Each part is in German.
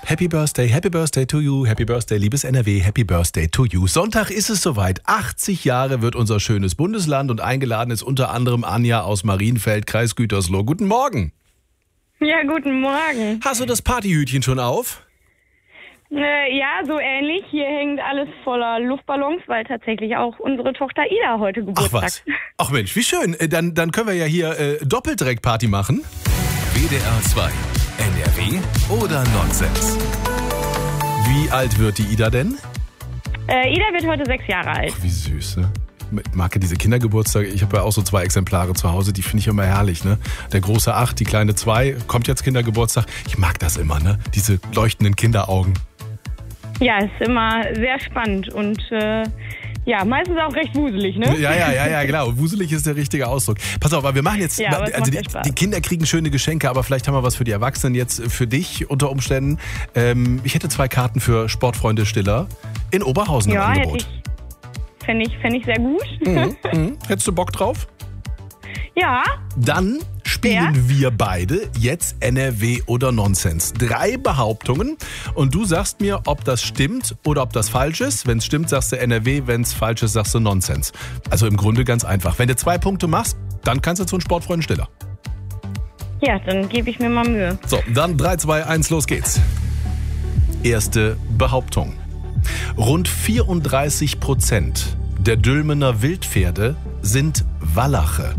Happy Birthday to you, Happy Birthday, liebes NRW, Happy Birthday to you. Sonntag ist es soweit, 80 Jahre wird unser schönes Bundesland und eingeladen ist unter anderem Anja aus Marienfeld, Kreis Gütersloh. Guten Morgen. Ja, guten Morgen. Hast du das Partyhütchen schon auf? Ja, so ähnlich. Hier hängt alles voller Luftballons, weil tatsächlich auch unsere Tochter Ida heute Geburtstag hat. Ach Mensch, wie schön. Dann können wir ja hier Doppeldirekt-Party machen. WDR 2, NRW oder Nonsens? Wie alt wird die Ida denn? Ida wird heute 6 Jahre alt. Ach, wie süß, ne? Ich mag ja diese Kindergeburtstage. Ich habe ja auch so 2 Exemplare zu Hause, die finde ich immer herrlich, ne? Der große 8, die kleine 2, kommt jetzt Kindergeburtstag. Ich mag das immer, ne? Diese leuchtenden Kinderaugen. Ja, ist immer sehr spannend und ja, meistens auch recht wuselig, ne? Ja, genau. Wuselig ist der richtige Ausdruck. Pass auf, aber wir machen jetzt, also die Kinder kriegen schöne Geschenke, aber vielleicht haben wir was für die Erwachsenen jetzt für dich unter Umständen. Ich hätte 2 Karten für Sportfreunde Stiller in Oberhausen im Angebot. Fände ich sehr gut. Hättest du Bock drauf? Ja. Dann spielen wir beide jetzt NRW oder Nonsens. 3 Behauptungen und du sagst mir, ob das stimmt oder ob das falsch ist. Wenn es stimmt, sagst du NRW, wenn es falsch ist, sagst du Nonsens. Also im Grunde ganz einfach. Wenn du 2 Punkte machst, dann kannst du zu einem Sportfreund Stiller. Ja, dann gebe ich mir mal Mühe. So, dann 3, 2, 1, los geht's. Erste Behauptung. Rund 34% der Dülmener Wildpferde sind Wallache.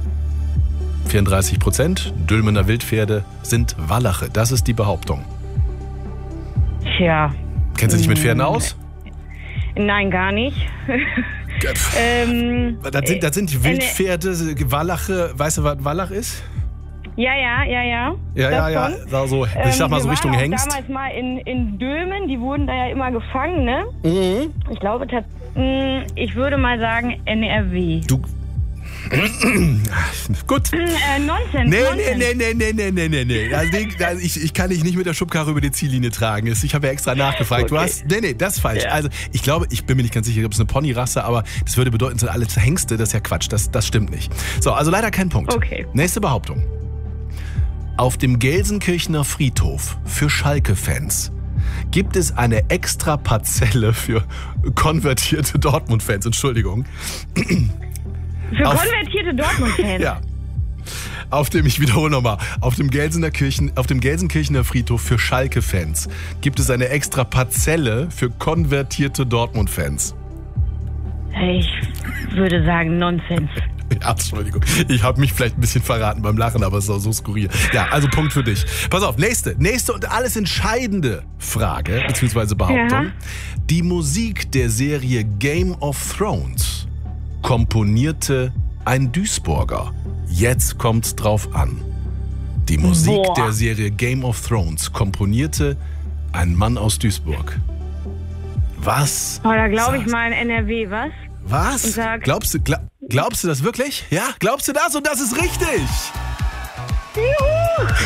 34% Dülmener Wildpferde sind Wallache. Das ist die Behauptung. Tja. Kennst du dich mit Pferden aus? Nein, gar nicht. Das sind die Wildpferde, Wallache. Weißt du, was ein Wallach ist? Ja. Ja. So, ich sag mal so Richtung Hengst. Damals mal in Dülmen, die wurden da ja immer gefangen, ne? Mhm. Ich glaube, ich würde mal sagen NRW. Du. Gut. Nonsens. Nee. Also ich kann dich nicht mit der Schubkarre über die Ziellinie tragen. Ich habe ja extra nachgefragt. Okay. Das ist falsch. Ja. Also ich glaube, ich bin mir nicht ganz sicher, ob es eine Ponyrasse, aber das würde bedeuten, sind alle Hengste. Das ist ja Quatsch. Das stimmt nicht. So, also leider kein Punkt. Okay. Nächste Behauptung. Auf dem Gelsenkirchener Friedhof für Schalke-Fans gibt es eine extra Parzelle für konvertierte Dortmund-Fans. Entschuldigung. Für konvertierte Dortmund-Fans? Ja. Ich wiederhole nochmal, auf dem Gelsenkirchener Friedhof für Schalke-Fans gibt es eine extra Parzelle für konvertierte Dortmund-Fans. Ich würde sagen Nonsens. Ja, Entschuldigung. Ich habe mich vielleicht ein bisschen verraten beim Lachen, aber es ist auch so skurril. Ja, also Punkt für dich. Pass auf, nächste und alles entscheidende Frage, beziehungsweise Behauptung. Ja. Die Musik der Serie Game of Thrones komponierte ein Duisburger. Jetzt kommt's drauf an. Die Musik der Serie Game of Thrones komponierte ein Mann aus Duisburg. Was? Da glaube ich mal in NRW, was? Was? Glaubst du das wirklich? Ja, glaubst du das? Und das ist richtig! Juhu!